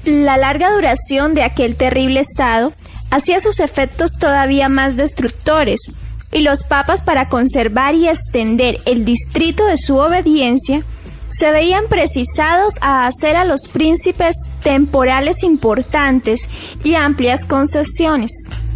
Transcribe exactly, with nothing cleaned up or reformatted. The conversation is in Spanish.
La larga duración de aquel terrible estado hacía sus efectos todavía más destructores, y los papas, para conservar y extender el distrito de su obediencia, se veían precisados a hacer a los príncipes temporales importantes y amplias concesiones.